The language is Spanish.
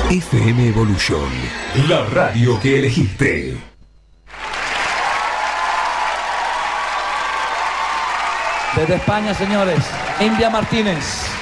FM Evolution, la radio que elegiste. Desde España, señores, India Martínez.